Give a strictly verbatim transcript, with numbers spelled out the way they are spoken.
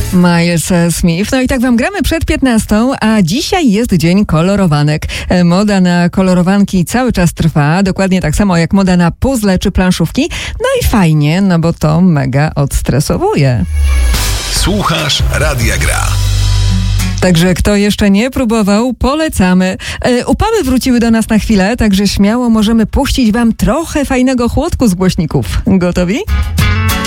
Miles Smith. No i tak wam gramy przed piętnastą, a dzisiaj jest dzień kolorowanek. Moda na kolorowanki cały czas trwa, dokładnie tak samo jak moda na puzzle czy planszówki. No i fajnie, no bo to mega odstresowuje. Słuchasz Radia Gra. Także kto jeszcze nie próbował, polecamy. E, upały wróciły do nas na chwilę, także śmiało możemy puścić wam trochę fajnego chłodku z głośników. Gotowi?